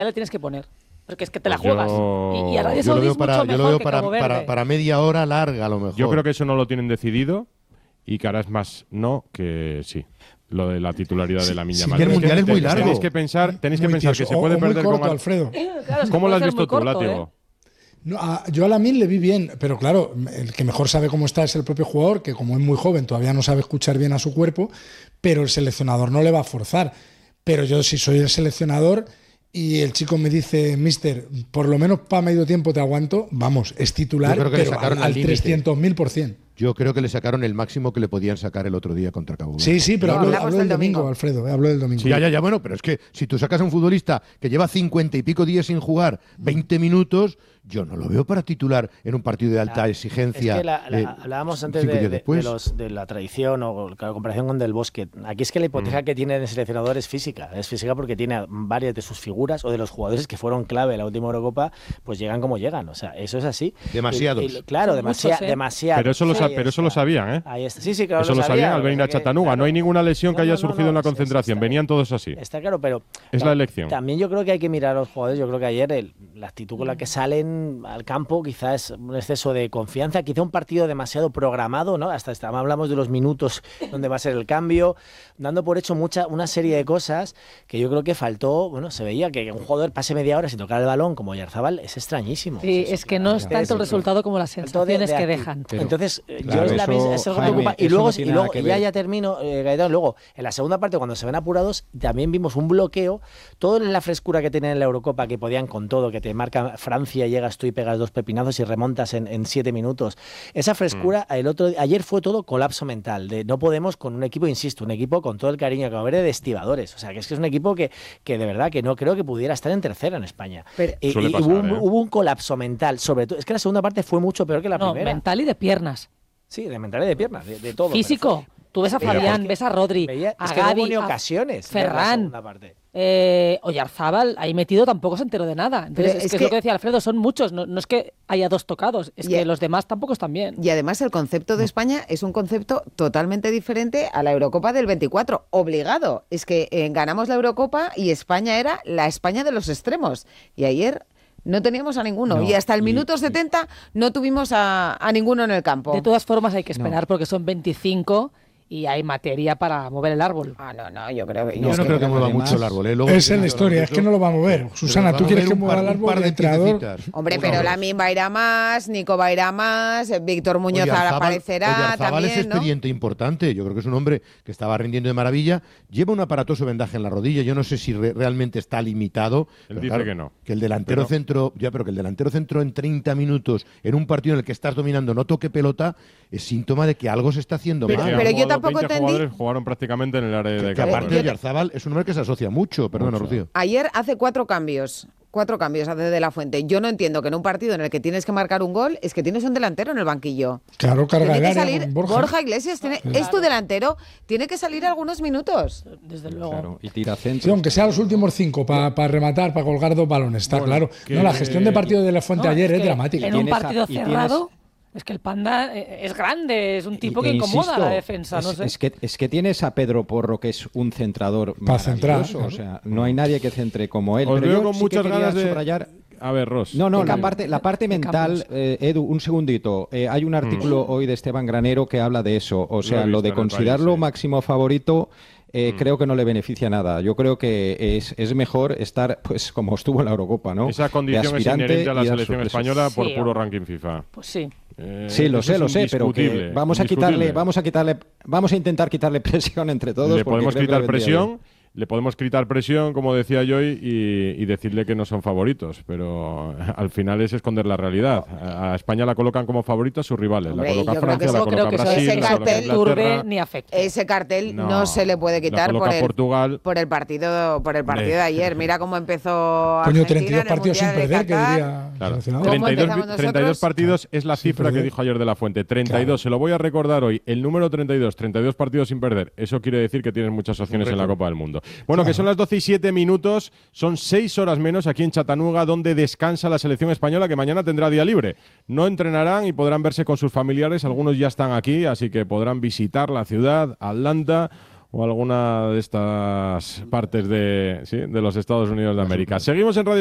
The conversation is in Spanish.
le tienes que poner. Porque es que te la juegas. Y Arabia yo lo Saudí veo es mucho mejor que Cabo Verde. para media hora larga a lo mejor. Yo creo que eso no lo tienen decidido y que ahora es más no que sí. Lo de la titularidad de Lamine Yamal. El Mundial es muy largo. Tenéis que pensar que se puede perder corto, con Alfredo. Claro, es que ¿Cómo lo puede has ser visto muy tú, corto, Látigo? No, yo a Lamine le vi bien, pero claro, el que mejor sabe cómo está es el propio jugador, que como es muy joven todavía no sabe escuchar bien a su cuerpo, pero el seleccionador no le va a forzar. Pero yo, si soy el seleccionador y el chico me dice, mister, por lo menos para medio tiempo te aguanto, vamos, es titular, Yo creo que le pero sacaron al al límite. 300.000%. Yo creo que le sacaron el máximo que le podían sacar el otro día contra Cabo Verde. Sí, pero No, hablo hablamos del del domingo, domingo. Alfredo, hablo del domingo. Sí. Ya, bueno, pero es que si tú sacas a un futbolista que lleva 50 y pico días sin jugar 20 minutos, yo no lo veo para titular en un partido de alta exigencia. Es que hablábamos antes 5 días de después. de la tradición o la comparación con Del Bosque. Aquí es que la hipoteca que tiene el seleccionador es física. Es física porque tiene varias de sus figuras o de los jugadores que fueron clave en la última Eurocopa, pues llegan como llegan. O sea, eso es así. Demasiados. Claro, Son muchos, ¿eh? demasiado. Pero eso lo sabían, ¿eh? Ahí está. Sí, claro. Eso lo sabían al venir a Chattanooga. Claro. No hay ninguna lesión que haya No, surgido en la concentración. está- Venían todos así. Está claro, pero Es la elección. También yo creo que hay que mirar a los jugadores. Yo creo que ayer la actitud con la que salen al campo quizás es un exceso de confianza, quizá un partido demasiado programado, ¿no? Hasta hablamos de los minutos donde va a ser el cambio, dando por hecho una serie de cosas que yo creo que faltó. Bueno, se veía que un jugador pase media hora sin tocar el balón como Oyarzabal es extrañísimo. Sí, es que no es tanto el resultado como las sensaciones que dejan. Entonces, claro, yo es eso, es algo que Jaime, preocupa. Y eso luego, no tiene nada que ver. ya termino, Gaetano, luego en la segunda parte, cuando se ven apurados, también vimos un bloqueo, todo en la frescura que tenían en la Eurocopa, que podían con todo, que te marca Francia, llegas tú y pegas dos pepinazos y remontas en 7 minutos. Esa frescura, ayer fue todo colapso mental, de no podemos con un equipo, insisto, un equipo con todo el cariño que va a haber de estibadores. O sea, que es un equipo que de verdad que no creo que pudiera estar en tercera en España. Pero- Y Suele pasar, hubo un colapso mental, sobre todo. Es que la segunda parte fue mucho peor que la No, primera. mental y de piernas. Sí, de mental y de piernas, de todo. Físico. Tú ves a Veía, Fabián, es que- ves a Rodri, a es que no hubo Gavi, ni a ocasiones. de la Ferran. segunda parte. Oyarzábal ahí metido tampoco se enteró de nada. Entonces, Pero es que es lo que decía Alfredo, son muchos, no es que haya dos tocados, es que los demás tampoco están bien. Y además el concepto de España es un concepto totalmente diferente a la Eurocopa del 24, obligado. Es que ganamos la Eurocopa y España era la España de los extremos. Y ayer no teníamos a ninguno. No, y hasta el y- minuto 70 no tuvimos a ninguno en el campo. De todas formas hay que esperar porque son 25 y hay materia para mover el árbol. No, yo creo que... Yo no creo que mueva además- mucho el árbol. Luego, Esa es la historia, es que no lo va a mover. Susana, ¿tú quieres que mueva el árbol? El entrenador... Hombre, pero Lamine va a ir a más, Nico va a ir a más, Víctor Muñoz aparecerá Oyarzabal es también, ¿no? expediente importante. Yo creo que es un hombre que estaba rindiendo de maravilla. Lleva un aparatoso vendaje en la rodilla. Yo no sé si realmente está limitado. Él pero dice claro, que no. Que el delantero centro, pero que el delantero centro en 30 minutos en un partido en el que estás dominando no toque pelota es síntoma de que algo se está haciendo Pero- mal. pero yo 20 tampoco entendí- jugadores jugaron prácticamente en el área de Que campo. aparte Oyarzabal es un hombre que se asocia mucho. Perdona, Rocío. Ayer hace 4 cambios. 4 cambios hace de la Fuente. Yo no entiendo que en un partido en el que tienes que marcar un gol es que tienes un delantero en el banquillo. Claro, carga Tiene el que área salir con Borja, Borja. Iglesias, es tu delantero, tiene que salir algunos minutos. Desde luego. Claro, y tira centro. Sí, aunque sea los últimos 5 para rematar, para colgar 2 balones, está claro. que- No, la gestión de partido de la Fuente No, ayer es que dramática. En un tienes a- partido y tienes- cerrado, es que el Panda es grande, es un tipo que incomoda insisto, a la defensa. No sé. es que tienes a Pedro Porro, que es un centrador Pa' centrar, maravilloso, claro. O sea, no hay nadie que centre como él. Os Pero veo yo con sí que muchas quería ganas de... subrayar. A ver, Ross. No, De la cambios. parte De mental, cambios. Edu, un segundito. Hay un artículo hoy de Esteban Granero que habla de eso. O sea, he lo visto de en El considerarlo País, sí. máximo favorito, creo que no le beneficia nada. Yo creo que es mejor estar, pues, como estuvo en la Eurocopa, ¿no? Esa De condición es aspirante inherente a la y dar selección sorpresas. española por Sí, puro hombre. ranking FIFA. Pues sí. Sí, lo Eso sé, es pero que indiscutible, vamos a indiscutible. vamos a intentar quitarle presión entre todos. Le porque podemos creo que quitar le vendría presión, bien. le podemos quitar presión, como decía yo, y decirle que no son favoritos, pero al final es esconder la realidad. A España la colocan como favorita a sus rivales. Hombre, la coloca yo creo Francia, que la eso- coloca creo que eso Brasil, ese la coloca cartel turbe Inglaterra. ni afecte. Ese cartel no se le puede la quitar coloca Portugal. por el partido de ayer. Mira cómo empezó Coño, Argentina 32 en el partidos sin Mundial de perder, que Qatar. diría el Claro. seleccionador. ¿Cómo 32, empezamos 32 nosotros? partidos es la cifra que perder. dijo ayer de la Fuente. 32, Claro. se lo voy a recordar hoy. El número 32 partidos sin perder. Eso quiere decir que tienes muchas opciones en la Copa del Mundo. Bueno, que son las 12 y 7 minutos, son 6 horas menos aquí en Chattanooga, donde descansa la selección española, que mañana tendrá día libre. No entrenarán y podrán verse con sus familiares. Algunos ya están aquí, así que podrán visitar la ciudad, Atlanta, o alguna de estas partes de los Estados Unidos de América. Seguimos en Radio